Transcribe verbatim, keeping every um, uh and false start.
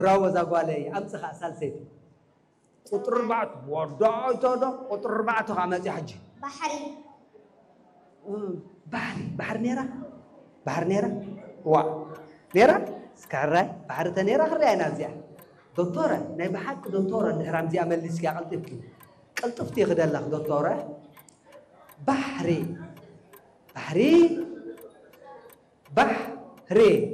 راوز أقوالي أمسخ أسال سيتي قطر أربعة وداي تدا قطر أربعة خمسة حجي بحري بحري بحر نيرة بحر نيرة وا نيرة سكارة بحر تنيرة خلي أنا زيا دكتورة ناي بحق دكتورة نهرام زي أمل لسكي قلتفتي قلتفتي خد الله دكتورة بحري بحري بحري